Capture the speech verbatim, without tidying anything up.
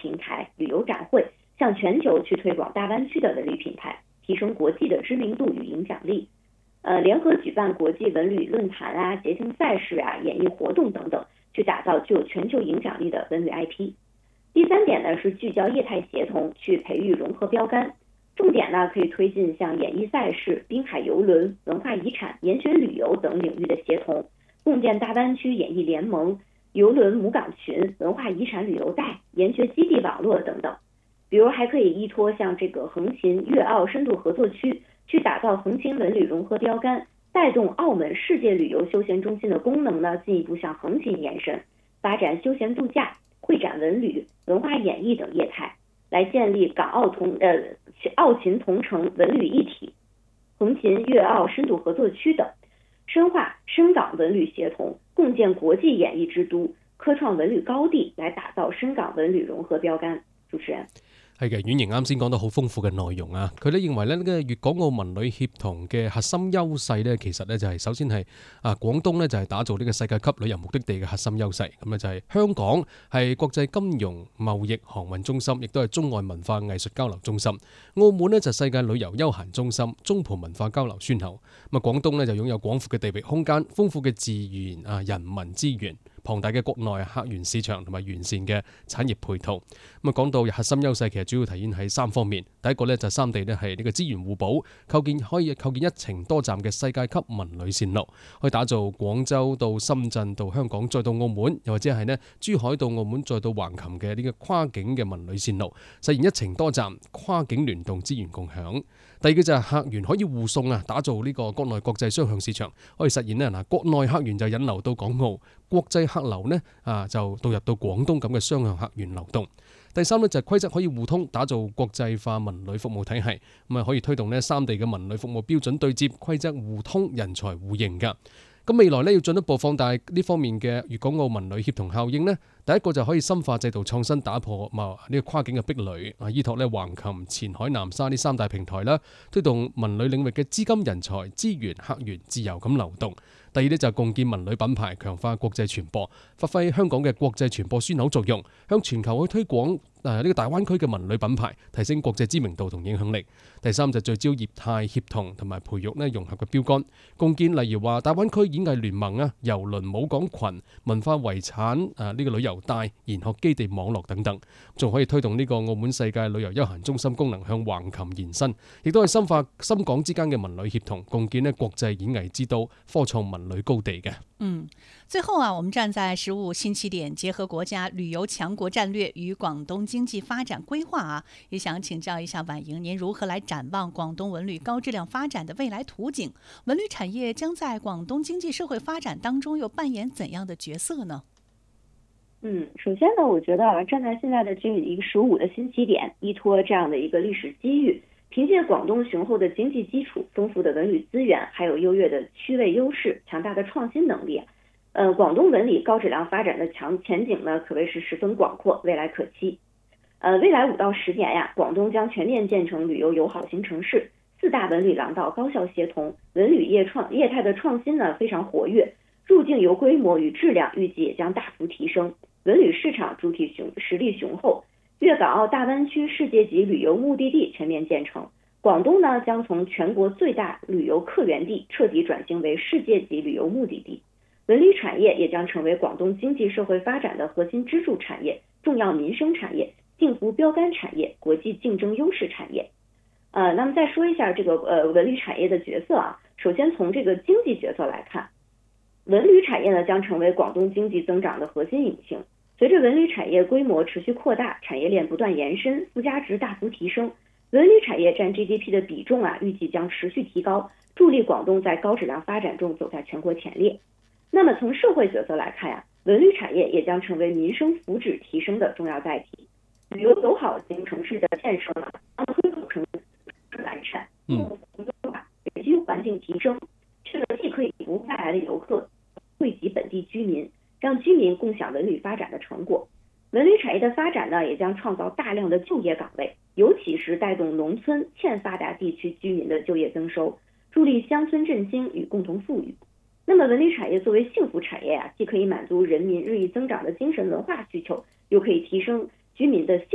平台、旅游展会，向全球去推广大湾区的文旅品牌，提升国际的知名度与影响力。呃，联合举办国际文旅论坛啊、节庆赛事啊、演艺活动等等，去打造具有全球影响力的文旅 I P。第三点呢是聚焦业态协同，去培育融合标杆。重点呢可以推进像演艺赛事、滨海邮轮、文化遗产、研学旅游等领域的协同，共建大湾区演艺联盟、邮轮母港群、文化遗产旅游带、研学基地网络等等。比如还可以依托像这个横琴粤澳深度合作区，去打造横琴文旅融合标杆，带动澳门世界旅游休闲中心的功能呢进一步向横琴延伸，发展休闲度假、会展文旅、文化演艺等业态，来建立港澳同呃澳琴同城文旅一体、横琴粤澳深度合作区等，深化深港文旅协同，共建国际演艺之都、科創文旅高地，來打造深港文旅融合標杆。主持人。 係嘅，婉瑩啱先講到好豐富嘅內容啊！佢咧認為咧呢個粵港澳文旅協同嘅核心優勢咧，其實咧就係首先係啊廣東咧就係打造呢個世界級旅遊目的地嘅核心優勢。咁咧就係香港係國際金融貿易航運中心，亦都係中外文化藝術交流中心。澳門呢就世界旅遊休閒中心、中葡文化交流樞紐。咁啊廣東呢就擁有廣闊嘅地域空間、豐富嘅自然啊人民資源、龐大嘅國內客源市場同埋完善嘅產業配套。咁啊講到核心優勢，其實主要體現喺三方面。第一個呢，就三地呢係呢個資源互補，構建可以構建一程多站嘅世界級文旅線路，可以打造廣州到深圳到香港再到澳門，又或者係呢珠海到澳門再到橫琴嘅呢個跨境嘅文旅線路，實現一程多站、跨境聯動、資源共享。第二個就係客源可以互送啊，打造呢個國內國際雙向市場，可以實現呢嗱國內客源就引流到港澳，國際客流呢啊就導入到廣東咁嘅雙向客源流動。第三呢，就係規則可以互通，打造國際化文旅服務體系，咁啊可以推動呢三地嘅文旅服務標準對接、規則互通、人才互認㗎。咁未來呢，要進一步放大呢方面嘅粵港澳文旅協同效應呢，第一個就可以深化制度創新，打破呢個跨境嘅壁壘啊，依託呢橫琴、前海、南沙呢三大平台啦，推動文旅領域嘅資金、人才、資源、客源自由咁流動。第二呢，就係共建文旅品牌，強化國際傳播，發揮香港嘅國際傳播樞紐作用，向全球去推廣誒呢個大灣區嘅文旅品牌，提升國際知名度同影響力。第三就聚焦業態協同同埋培育呢融合嘅標杆，共建例如話大灣區演藝聯盟啊、郵輪舞港群、文化遺產誒呢個旅遊帶、研學基地網絡等等，仲可以推動呢個澳門世界旅遊休閒中心功能向橫琴延伸，亦都係深化深港之間嘅文旅協同，共建呢國際演藝之都、科創文旅高地嘅。 嗯，最後啊，我們站在十五新起點，結合國家旅遊強國戰略與廣東經濟發展規劃啊，也想請教一下婉瑩，您如何來展望廣東文旅高質量發展的未來圖景？文旅產業將在廣東經濟社會發展當中又扮演怎樣的角色呢？ 嗯，首先呢，我覺得啊，站在現在的這一個十五的新起點，依託這樣的一個歷史機遇，憑借廣東雄厚的經濟基礎、豐富的文旅資源，還有優越的區位優勢、強大的創新能力，呃，廣東文旅高質量發展的強前景呢，可謂是十分廣闊，未來可期。呃，未來五到十年呀，廣東將全面建成旅遊友好型城市，四大文旅廊道高效協同，文旅業創業態的創新呢非常活躍，入境遊規模與質量預計也將大幅提升，文旅市場主體雄實力雄厚。粵港澳大灣區世界級旅遊目的地全面建成，廣東呢將從全國最大旅遊客源地徹底轉型為世界級旅遊目的地，文旅產業也將成為廣東經濟社會發展的核心支柱產業、重要民生產業、幸福標杆產業、國際競爭優勢產業。呃，那麼再說一下這個呃文旅產業的角色啊，首先從這個經濟角色來看，文旅產業呢將成為廣東經濟增長的核心引擎。隨着文旅產業規模持續擴大，產業鏈不斷延伸，附加值大幅提升，文旅產業佔 G D P 的比重啊，預計將持續提高，助力廣東在高質量發展中走在全國前列。那麼從社會角色來看呀、啊，文旅產業也將成為民生福祉提升的重要載體。旅遊友好型城市的建設呢，將推動城市完善，嗯，優化居住環境提升，這個既可以服務外來的遊客，惠及本地居民，讓居民共享文旅發展的成果。文旅產業的發展呢，也將創造大量的就業崗位，尤其是帶動農村欠發達地區居民的就業增收，助力鄉村振興與共同富裕。那麼文旅產業作為幸福產業啊，既可以滿足人民日益增長的精神文化需求，又可以提升居民的